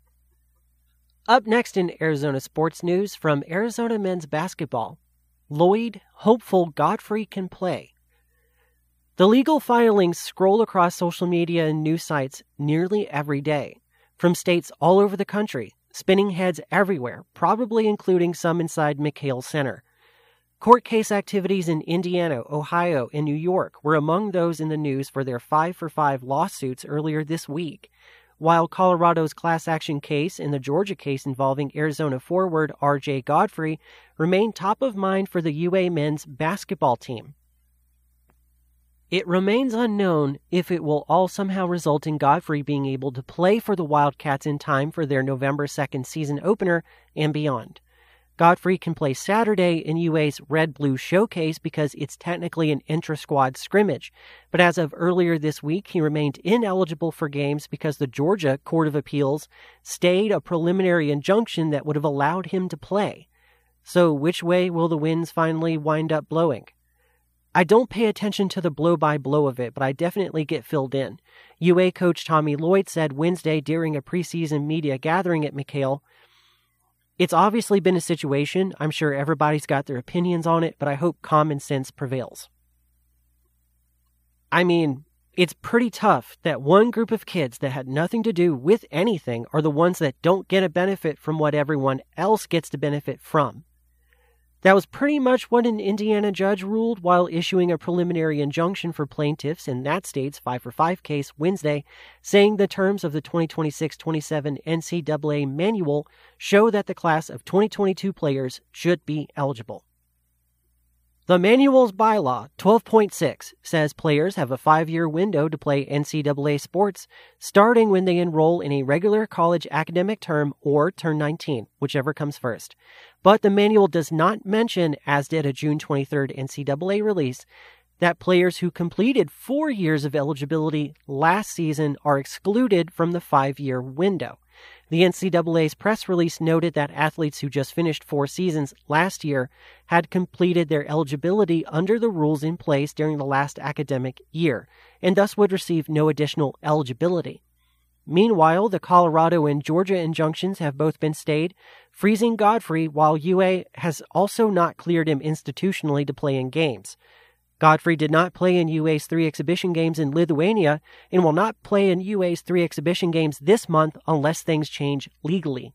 Up next in Arizona sports news from Arizona men's basketball, Lloyd hopeful Godfrey can play. The legal filings scroll across social media and news sites nearly every day, from states all over the country, spinning heads everywhere, probably including some inside McKale Center. Court case activities in Indiana, Ohio, and New York were among those in the news for their five for five lawsuits earlier this week, while Colorado's class action case and the Georgia case involving Arizona forward R J Godfrey remain top of mind for the U A men's basketball team. It remains unknown if it will all somehow result in Godfrey being able to play for the Wildcats in time for their November second season opener and beyond. Godfrey can play Saturday in U A's Red-Blue Showcase because it's technically an intra-squad scrimmage, but as of earlier this week, he remained ineligible for games because the Georgia Court of Appeals stayed a preliminary injunction that would have allowed him to play. So which way will the winds finally wind up blowing? I don't pay attention to the blow-by-blow of it, but I definitely get filled in. U A coach Tommy Lloyd said Wednesday during a preseason media gathering at McKale, "It's obviously been a situation. I'm sure everybody's got their opinions on it, but I hope common sense prevails." I mean, it's pretty tough that one group of kids that had nothing to do with anything are the ones that don't get a benefit from what everyone else gets to benefit from. That was pretty much what an Indiana judge ruled while issuing a preliminary injunction for plaintiffs in that state's five for five case Wednesday, saying the terms of the twenty twenty-six twenty-seven N C double A manual show that the class of twenty twenty-two players should be eligible. The manual's bylaw, twelve point six, says players have a five-year window to play N C double A sports, starting when they enroll in a regular college academic term or turn nineteen, whichever comes first. But the manual does not mention, as did a June twenty-third N C double A release, that players who completed four years of eligibility last season are excluded from the five-year window. The N C double A's press release noted that athletes who just finished four seasons last year had completed their eligibility under the rules in place during the last academic year, and thus would receive no additional eligibility. Meanwhile, the Colorado and Georgia injunctions have both been stayed, freezing Godfrey, while U A has also not cleared him institutionally to play in games. Godfrey did not play in U A's three exhibition games in Lithuania and will not play in U A's three exhibition games this month unless things change legally.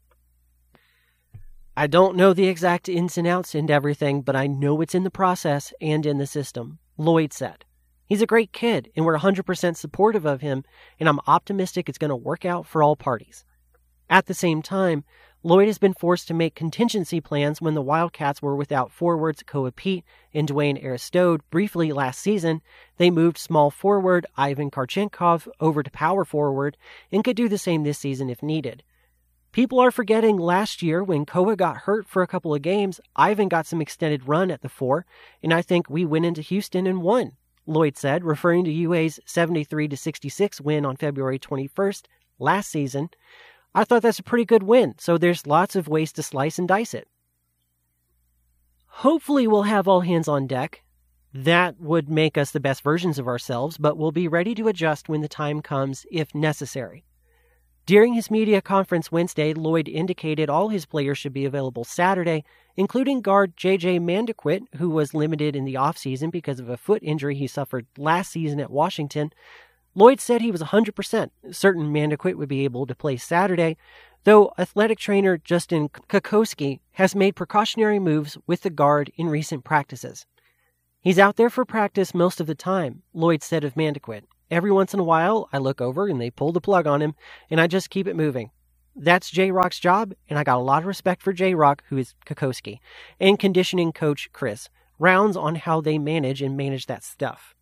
I don't know the exact ins and outs and everything, but I know it's in the process and in the system, Lloyd said. He's a great kid, and we're one hundred percent supportive of him, and I'm optimistic it's going to work out for all parties. At the same time, Lloyd has been forced to make contingency plans when the Wildcats were without forwards Koa Pete and Dwayne Aristode briefly last season. They moved small forward Ivan Karchenkov over to power forward and could do the same this season if needed. People are forgetting last year when Koa got hurt for a couple of games, Ivan got some extended run at the four, and I think we went into Houston and won, Lloyd said, referring to U A's seventy-three to sixty-six win on February twenty-first last season. I thought that's a pretty good win, so there's lots of ways to slice and dice it. Hopefully we'll have all hands on deck. That would make us the best versions of ourselves, but we'll be ready to adjust when the time comes if necessary. During his media conference Wednesday, Lloyd indicated all his players should be available Saturday, including guard J J Mandequit, who was limited in the offseason because of a foot injury he suffered last season at Washington. Lloyd said he was one hundred percent certain Mandequit would be able to play Saturday, though athletic trainer Justin Kokoski has made precautionary moves with the guard in recent practices. He's out there for practice most of the time, Lloyd said of Mandequit. Every once in a while, I look over and they pull the plug on him, and I just keep it moving. That's J-Rock's job, and I got a lot of respect for J-Rock, who is Kokoski, and conditioning coach Chris Rounds on how they manage and manage that stuff.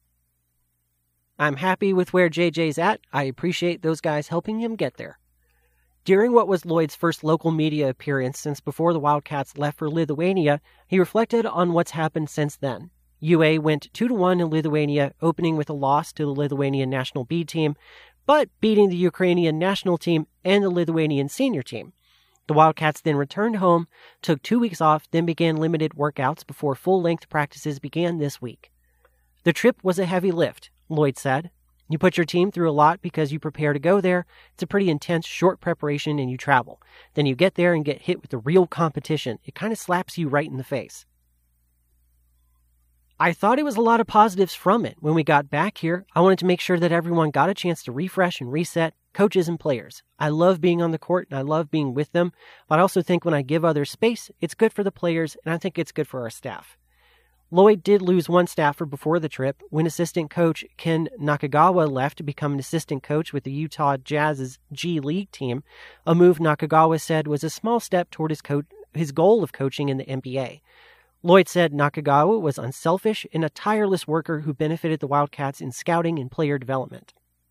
I'm happy with where J J's at. I appreciate those guys helping him get there. During what was Lloyd's first local media appearance since before the Wildcats left for Lithuania, he reflected on what's happened since then. U A went two to one in Lithuania, opening with a loss to the Lithuanian national B team, but beating the Ukrainian national team and the Lithuanian senior team. The Wildcats then returned home, took two weeks off, then began limited workouts before full-length practices began this week. The trip was a heavy lift, Lloyd said. You put your team through a lot because you prepare to go there. It's a pretty intense, short preparation, and you travel. Then you get there and get hit with the real competition. It kind of slaps you right in the face. I thought it was a lot of positives from it. When we got back here, I wanted to make sure that everyone got a chance to refresh and reset, coaches and players. I love being on the court and I love being with them, but I also think when I give others space, it's good for the players and I think it's good for our staff. Lloyd did lose one staffer before the trip when assistant coach Ken Nakagawa left to become an assistant coach with the Utah Jazz's G League team, a move Nakagawa said was a small step toward his, co- his goal of coaching in the N B A. Lloyd said Nakagawa was unselfish and a tireless worker who benefited the Wildcats in scouting and player development.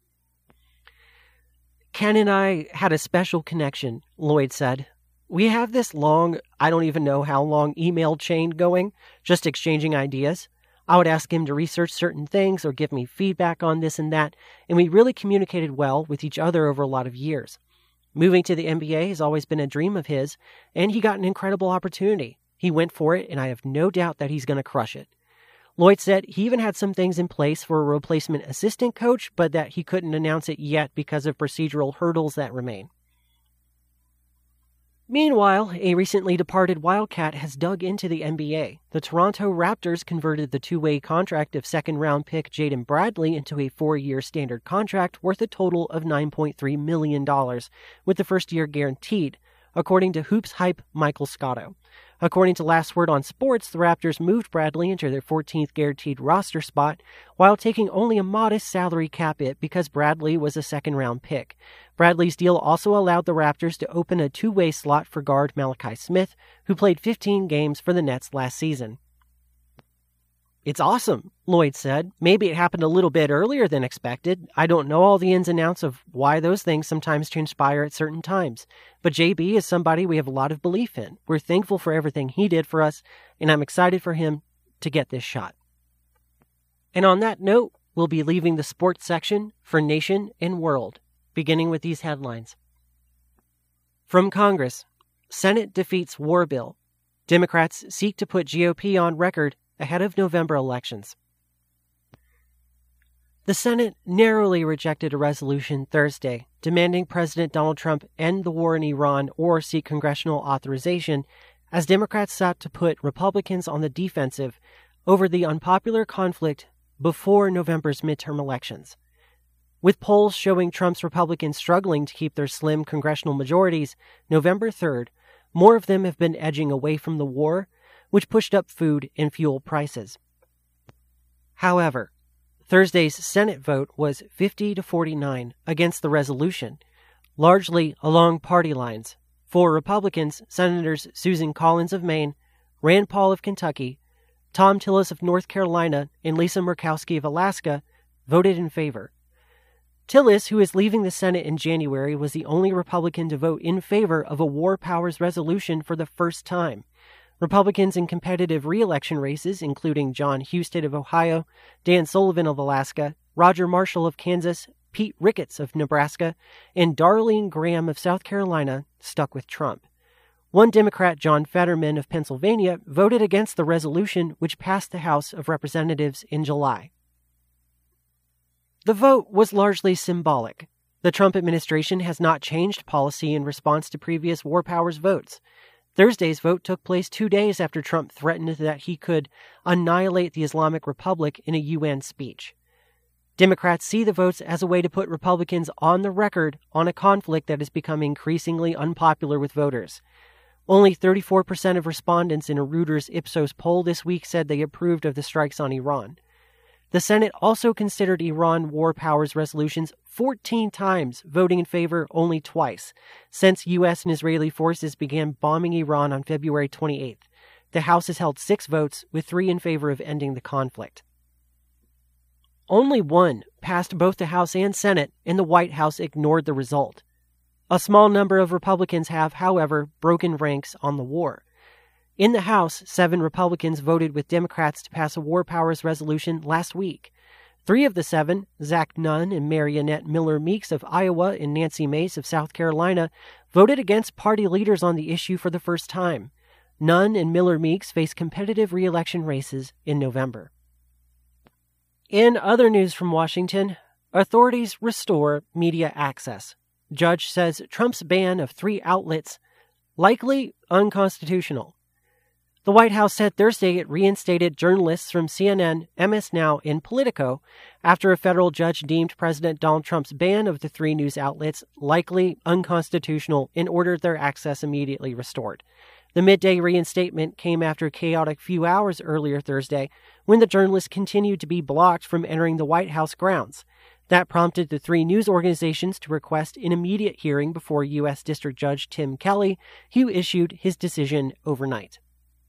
Ken and I had a special connection, Lloyd said. We have this long, I don't even know how long, email chain going, just exchanging ideas. I would ask him to research certain things or give me feedback on this and that, and we really communicated well with each other over a lot of years. Moving to the N B A has always been a dream of his, and he got an incredible opportunity. He went for it, and I have no doubt that he's going to crush it. Lloyd said he even had some things in place for a replacement assistant coach, but that he couldn't announce it yet because of procedural hurdles that remain. Meanwhile, a recently departed Wildcat has dug into the N B A. The Toronto Raptors converted the two-way contract of second-round pick Jaden Bradley into a four-year standard contract worth a total of nine point three million dollars, with the first year guaranteed, according to Hoops Hype Michael Scotto. According to Last Word on Sports, the Raptors moved Bradley into their fourteenth guaranteed roster spot while taking only a modest salary cap hit because Bradley was a second-round pick. Bradley's deal also allowed the Raptors to open a two-way slot for guard Malachi Smith, who played fifteen games for the Nets last season. It's awesome, Lloyd said. Maybe it happened a little bit earlier than expected. I don't know all the ins and outs of why those things sometimes transpire at certain times. But J B is somebody we have a lot of belief in. We're thankful for everything he did for us, and I'm excited for him to get this shot. And on that note, we'll be leaving the sports section for Nation and World, beginning with these headlines. From Congress, Senate defeats war bill. Democrats seek to put G O P on record ahead of November elections. The Senate narrowly rejected a resolution Thursday demanding President Donald Trump end the war in Iran or seek congressional authorization as Democrats sought to put Republicans on the defensive over the unpopular conflict before November's midterm elections. With polls showing Trump's Republicans struggling to keep their slim congressional majorities, November third, more of them have been edging away from the war, which pushed up food and fuel prices. However, Thursday's Senate vote was fifty to forty-nine against the resolution, largely along party lines. For Republicans, Senators Susan Collins of Maine, Rand Paul of Kentucky, Tom Tillis of North Carolina, and Lisa Murkowski of Alaska voted in favor. Tillis, who is leaving the Senate in January, was the only Republican to vote in favor of a war powers resolution for the first time. Republicans in competitive re-election races, including John Husted of Ohio, Dan Sullivan of Alaska, Roger Marshall of Kansas, Pete Ricketts of Nebraska, and Darlene Graham of South Carolina, stuck with Trump. One Democrat, John Fetterman of Pennsylvania, voted against the resolution which passed the House of Representatives in July. The vote was largely symbolic. The Trump administration has not changed policy in response to previous war powers votes. Thursday's vote took place two days after Trump threatened that he could annihilate the Islamic Republic in a U N speech. Democrats see the votes as a way to put Republicans on the record on a conflict that has become increasingly unpopular with voters. Only thirty-four percent of respondents in a Reuters Ipsos poll this week said they approved of the strikes on Iran. The Senate also considered Iran war powers resolutions fourteen times, voting in favor only twice, since U S and Israeli forces began bombing Iran on February twenty-eighth. The House has held six votes, with three in favor of ending the conflict. Only one passed both the House and Senate, and the White House ignored the result. A small number of Republicans have, however, broken ranks on the war. In the House, seven Republicans voted with Democrats to pass a war powers resolution last week. Three of the seven, Zach Nunn and Marionette Miller Meeks of Iowa and Nancy Mace of South Carolina, voted against party leaders on the issue for the first time. Nunn and Miller Meeks face competitive re-election races in November. In other news from Washington, authorities restore media access. Judge says Trump's ban of three outlets likely unconstitutional. The White House said Thursday it reinstated journalists from C N N, M S Now, and Politico after a federal judge deemed President Donald Trump's ban of the three news outlets likely unconstitutional and ordered their access immediately restored. The midday reinstatement came after a chaotic few hours earlier Thursday when the journalists continued to be blocked from entering the White House grounds. That prompted the three news organizations to request an immediate hearing before U S District Judge Tim Kelly, who issued his decision overnight.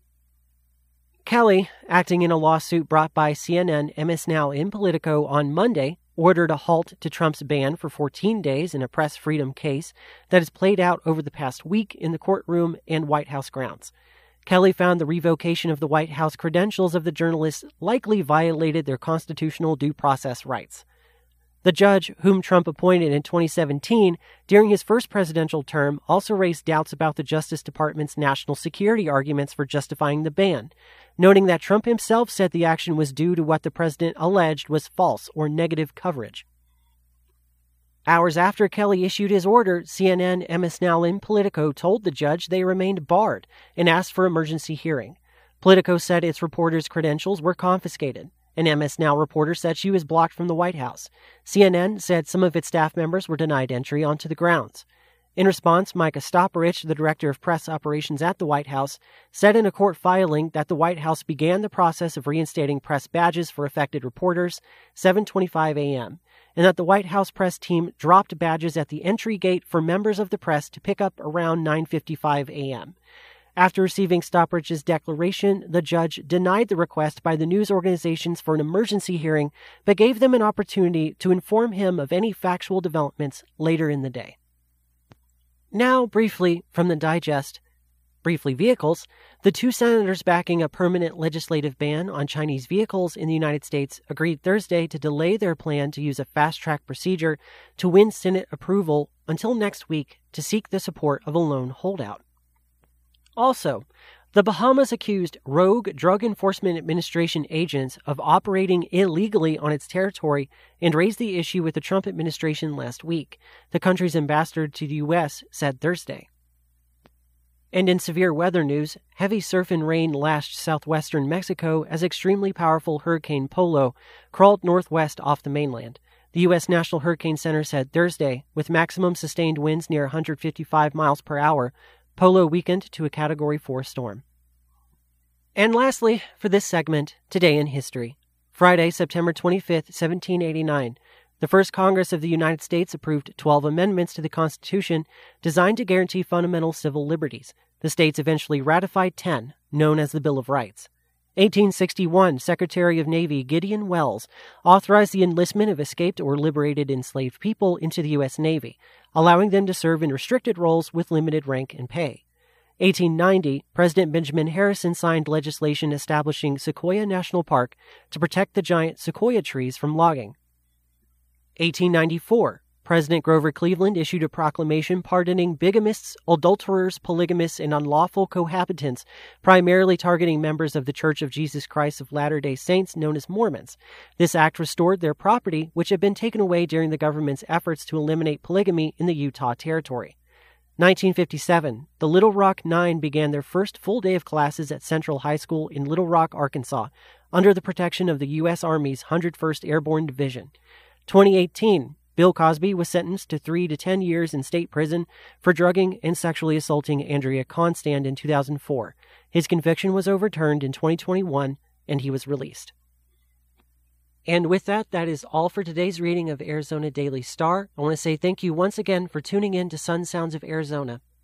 Kelly, acting in a lawsuit brought by C N N, M S Now, and Politico on Monday, ordered a halt to Trump's ban for fourteen days in a press freedom case that has played out over the past week in the courtroom and White House grounds. Kelly found the revocation of the White House credentials of the journalists likely violated their constitutional due process rights. The judge, whom Trump appointed in twenty seventeen during his first presidential term, also raised doubts about the Justice Department's national security arguments for justifying the ban, noting that Trump himself said the action was due to what the president alleged was false or negative coverage. Hours after Kelly issued his order, C N N, M S Now, and Politico told the judge they remained barred and asked for emergency hearing. Politico said its reporters' credentials were confiscated. An M S Now reporter said she was blocked from the White House. C N N said some of its staff members were denied entry onto the grounds. In response, Micah Stopperich, the director of press operations at the White House, said in a court filing that the White House began the process of reinstating press badges for affected reporters seven twenty-five a.m., and that the White House press team dropped badges at the entry gate for members of the press to pick up around nine fifty-five a.m. After receiving Stopperich's declaration, the judge denied the request by the news organizations for an emergency hearing, but gave them an opportunity to inform him of any factual developments later in the day. Now, briefly, from the Digest, briefly vehicles, the two senators backing a permanent legislative ban on Chinese vehicles in the United States agreed Thursday to delay their plan to use a fast-track procedure to win Senate approval until next week to seek the support of a lone holdout. Also, the Bahamas accused rogue Drug Enforcement Administration agents of operating illegally on its territory and raised the issue with the Trump administration last week, the country's ambassador to the U S said Thursday. And in severe weather news, heavy surf and rain lashed southwestern Mexico as extremely powerful Hurricane Polo crawled northwest off the mainland. The U S National Hurricane Center said Thursday, with maximum sustained winds near one hundred fifty-five miles per hour, Polo weakened to a Category four storm. And lastly, for this segment, Today in History. Friday, September twenty-fifth, seventeen eighty-nine, the first Congress of the United States approved twelve amendments to the Constitution designed to guarantee fundamental civil liberties. The states eventually ratified ten, known as the Bill of Rights. eighteen sixty-one, Secretary of Navy Gideon Welles authorized the enlistment of escaped or liberated enslaved people into the U S Navy, allowing them to serve in restricted roles with limited rank and pay. eighteen ninety, President Benjamin Harrison signed legislation establishing Sequoia National Park to protect the giant sequoia trees from logging. eighteen ninety-four, President Grover Cleveland issued a proclamation pardoning bigamists, adulterers, polygamists, and unlawful cohabitants, primarily targeting members of the Church of Jesus Christ of Latter-day Saints known as Mormons. This act restored their property, which had been taken away during the government's efforts to eliminate polygamy in the Utah Territory. nineteen fifty-seven, the Little Rock Nine began their first full day of classes at Central High School in Little Rock, Arkansas, under the protection of the U S Army's one hundred first Airborne Division. twenty eighteen, Bill Cosby was sentenced to three to ten years in state prison for drugging and sexually assaulting Andrea Constand in two thousand four. His conviction was overturned in twenty twenty-one, and he was released. And with that, that is all for today's reading of Arizona Daily Star. I want to say thank you once again for tuning in to Sun Sounds of Arizona.